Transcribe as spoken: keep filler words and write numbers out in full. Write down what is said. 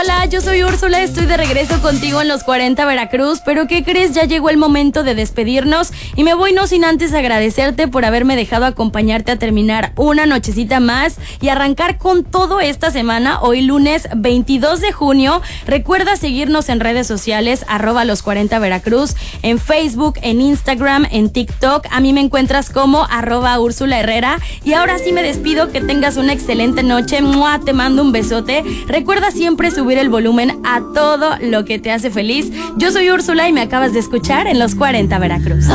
Hola, yo soy Úrsula, estoy de regreso contigo en los cuarenta Veracruz, pero ¿qué crees? Ya llegó el momento de despedirnos y me voy no sin antes agradecerte por haberme dejado acompañarte a terminar una nochecita más y arrancar con todo esta semana, hoy lunes veintidós de junio. Recuerda seguirnos en redes sociales, arroba los cuarenta Veracruz, en Facebook, en Instagram, en TikTok. A mí me encuentras como arroba Úrsula Herrera y ahora sí me despido, que tengas una excelente noche. ¡Mua! Te mando un besote. Recuerda siempre subir el volumen a todo lo que te hace feliz. Yo soy Úrsula y me acabas de escuchar en los cuarenta Veracruz.